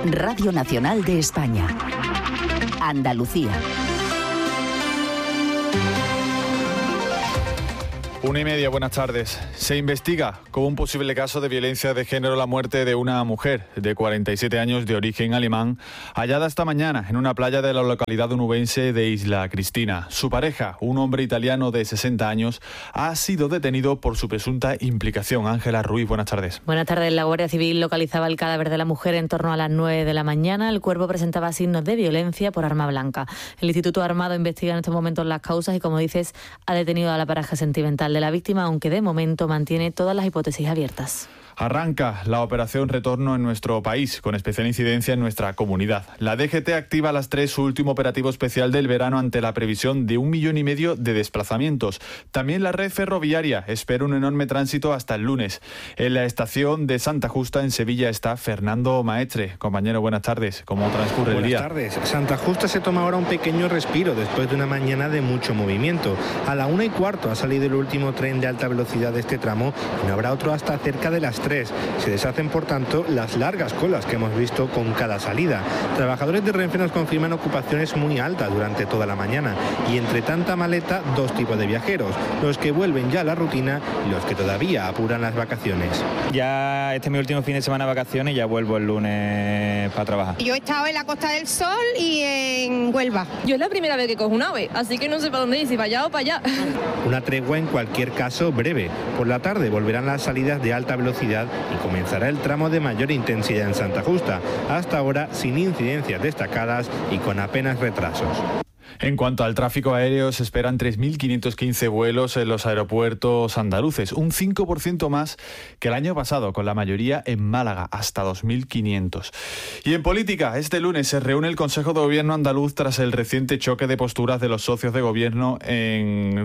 Radio Nacional de España. Andalucía. 1:30, buenas tardes. Se investiga como un posible caso de violencia de género la muerte de una mujer de 47 años de origen alemán, hallada esta mañana en una playa de la localidad onubense de Isla Cristina. Su pareja, un hombre italiano de 60 años, ha sido detenido por su presunta implicación. Ángela Ruiz, buenas tardes. Buenas tardes. La Guardia Civil localizaba el cadáver de la mujer en torno a las 9 de la mañana. El cuerpo presentaba signos de violencia por arma blanca. El Instituto Armado investiga en estos momentos las causas y, como dices, ha detenido a la pareja sentimental de la víctima, aunque de momento mantiene todas las hipótesis abiertas. Arranca la operación Retorno en nuestro país, con especial incidencia en nuestra comunidad. La DGT activa a las 3 su último operativo especial del verano ante la previsión de 1,5 millones de desplazamientos. También la red ferroviaria espera un enorme tránsito hasta el lunes. En la estación de Santa Justa, en Sevilla, está Fernando Maestre. Compañero, buenas tardes. ¿Cómo transcurre el día? Buenas tardes. Santa Justa se toma ahora un pequeño respiro después de una mañana de mucho movimiento. A la 1:15 ha salido el último tren de alta velocidad de este tramo y no habrá otro hasta cerca de las 3. Se deshacen, por tanto, las largas colas que hemos visto con cada salida. Trabajadores de Renfe nos confirman ocupaciones muy altas durante toda la mañana y entre tanta maleta, dos tipos de viajeros, los que vuelven ya a la rutina y los que todavía apuran las vacaciones. Ya este es mi último fin de semana de vacaciones y ya vuelvo el lunes para trabajar. Yo he estado en la Costa del Sol y en Huelva. Yo es la primera vez que cojo un AVE, así que no sé para dónde ir, si para allá o para allá. Una tregua en cualquier caso breve. Por la tarde volverán las salidas de alta velocidad y comenzará el tramo de mayor intensidad en Santa Justa, hasta ahora sin incidencias destacadas y con apenas retrasos. En cuanto al tráfico aéreo, se esperan 3.515 vuelos en los aeropuertos andaluces, un 5% más que el año pasado, con la mayoría en Málaga, hasta 2.500. Y en política, este lunes se reúne el Consejo de Gobierno andaluz tras el reciente choque de posturas de los socios de gobierno en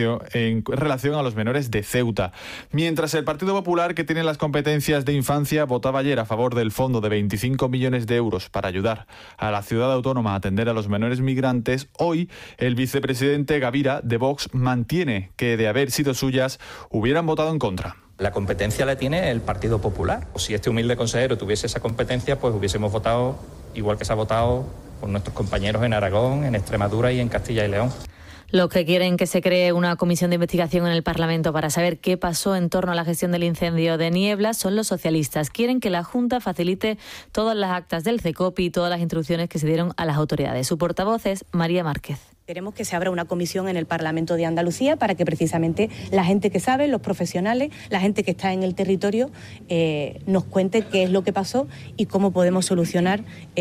relación a los menores de Ceuta. Mientras el Partido Popular, que tiene las competencias de infancia, votaba ayer a favor del fondo de 25 millones de euros para ayudar a la ciudad autónoma a atender a los menores migrantes, hoy, el vicepresidente Gavira, de Vox, mantiene que, de haber sido suyas, hubieran votado en contra. La competencia la tiene el Partido Popular. Si este humilde consejero tuviese esa competencia, pues hubiésemos votado igual que se ha votado por nuestros compañeros en Aragón, en Extremadura y en Castilla y León. Los que quieren que se cree una comisión de investigación en el Parlamento para saber qué pasó en torno a la gestión del incendio de Niebla son los socialistas. Quieren que la Junta facilite todas las actas del CECOPI y todas las instrucciones que se dieron a las autoridades. Su portavoz es María Márquez. Queremos que se abra una comisión en el Parlamento de Andalucía para que precisamente la gente que sabe, los profesionales, la gente que está en el territorio, nos cuente qué es lo que pasó y cómo podemos solucionar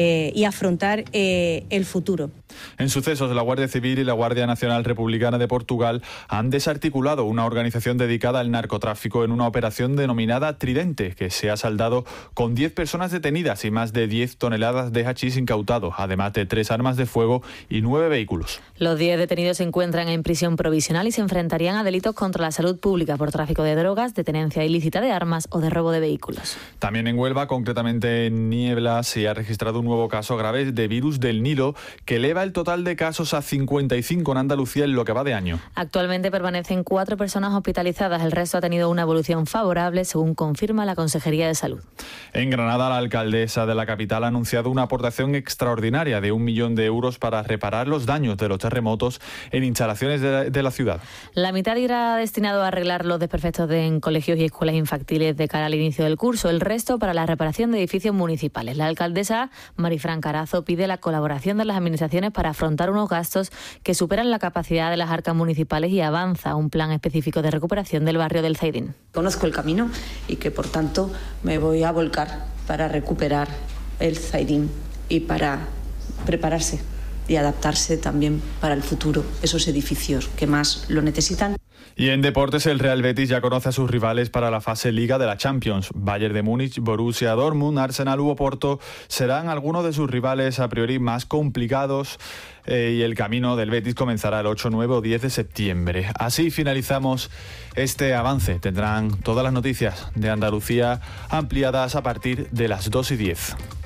y afrontar el futuro. En sucesos, la Guardia Civil y la Guardia Nacional Republicana de Portugal han desarticulado una organización dedicada al narcotráfico en una operación denominada Tridente, que se ha saldado con 10 personas detenidas y más de 10 toneladas de hachís incautado, además de 3 armas de fuego y 9 vehículos. Los 10 detenidos se encuentran en prisión provisional y se enfrentarían a delitos contra la salud pública por tráfico de drogas, de tenencia ilícita de armas o de robo de vehículos. También en Huelva, concretamente en Niebla, se ha registrado un nuevo caso grave de virus del Nilo que eleva el total de casos a 55 en Andalucía en lo que va de año. Actualmente permanecen 4 personas hospitalizadas. El resto ha tenido una evolución favorable, según confirma la Consejería de Salud. En Granada, la alcaldesa de la capital ha anunciado una aportación extraordinaria de 1 millón de euros para reparar los daños de los terremotos en instalaciones de la ciudad. La mitad irá destinado a arreglar los desperfectos en colegios y escuelas infantiles de cara al inicio del curso, el resto para la reparación de edificios municipales. La alcaldesa Marifran Carazo pide la colaboración de las administraciones para afrontar unos gastos que superan la capacidad de las arcas municipales y avanza un plan específico de recuperación del barrio del Zaidín. Conozco el camino y que, por tanto, me voy a volcar para recuperar el Zaidín y para prepararse y adaptarse también para el futuro, esos edificios que más lo necesitan. Y en deportes, el Real Betis ya conoce a sus rivales para la fase Liga de la Champions. Bayern de Múnich, Borussia Dortmund, Arsenal u Oporto serán algunos de sus rivales a priori más complicados y el camino del Betis comenzará el 8, 9 o 10 de septiembre. Así finalizamos este avance. Tendrán todas las noticias de Andalucía ampliadas a partir de las 2:10.